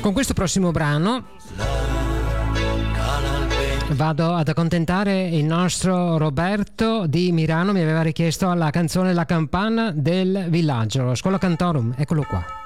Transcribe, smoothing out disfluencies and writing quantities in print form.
Con questo prossimo brano vado ad accontentare il nostro Roberto di Milano. Mi aveva richiesto la canzone La campana del villaggio, Schola Cantorum, eccolo qua.